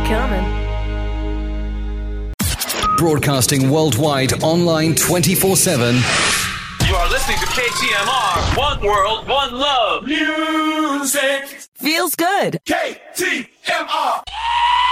coming. Broadcasting worldwide, online 24/7. You are listening to KTMR. One world, one love. Music Feels good. KTMR.